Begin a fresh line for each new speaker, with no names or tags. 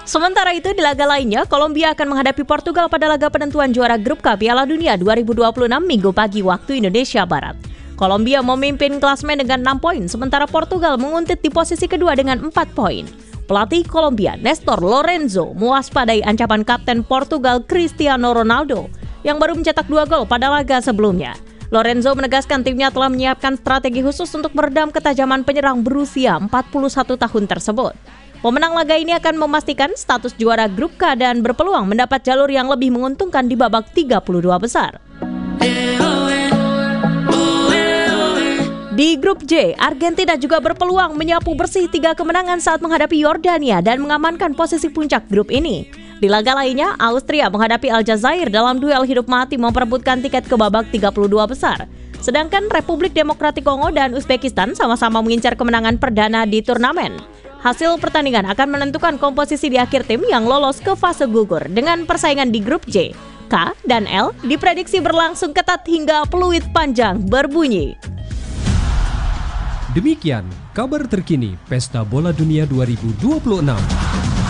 Sementara itu di laga lainnya, Kolombia akan menghadapi Portugal pada laga penentuan juara Grup K Piala Dunia 2026 Minggu pagi waktu Indonesia Barat. Kolombia memimpin klasemen dengan 6 poin, sementara Portugal menguntit di posisi kedua dengan 4 poin. Pelatih Kolombia, Nestor Lorenzo, mewaspadai ancaman kapten Portugal Cristiano Ronaldo yang baru mencetak 2 gol pada laga sebelumnya. Lorenzo menegaskan timnya telah menyiapkan strategi khusus untuk meredam ketajaman penyerang berusia 41 tahun tersebut. Pemenang laga ini akan memastikan status juara Grup K dan berpeluang mendapat jalur yang lebih menguntungkan di babak 32 besar. Di Grup J, Argentina juga berpeluang menyapu bersih 3 kemenangan saat menghadapi Yordania dan mengamankan posisi puncak grup ini. Di laga lainnya, Austria menghadapi Aljazair dalam duel hidup mati memperebutkan tiket ke babak 32 besar. Sedangkan Republik Demokratik Kongo dan Uzbekistan sama-sama mengincar kemenangan perdana di turnamen. Hasil pertandingan akan menentukan komposisi di akhir tim yang lolos ke fase gugur dengan persaingan di Grup J. K dan L diprediksi berlangsung ketat hingga peluit panjang berbunyi.
Demikian kabar terkini Pesta Bola Dunia 2026.